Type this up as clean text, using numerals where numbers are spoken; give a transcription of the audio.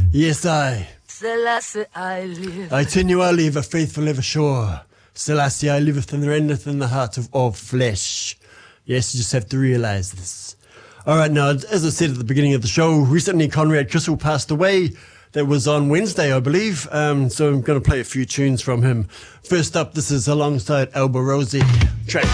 Yes, I. Selassie I live. I tell you I live, a faithful ever sure. Selassie I liveth and reigneth in the heart of all flesh. Yes, you just have to realize this. All right, now, as I said at the beginning of the show, recently Conrad Kissel passed away. That was on Wednesday, I believe. So I'm going to play a few tunes from him. First up, this is alongside Alba Rosie. Track